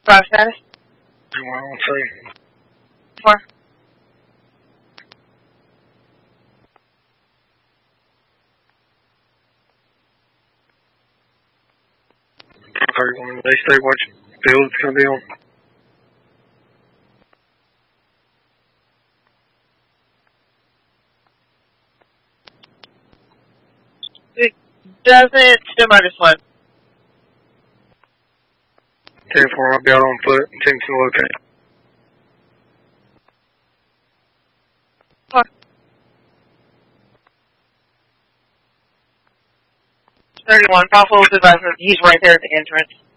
5 status. 2113. 4. They say what field it's going to be on. It doesn't show -1. 10-4, I'll be out on foot. Attention to locate. 4. 31, follow full advisor. He's right there at the entrance.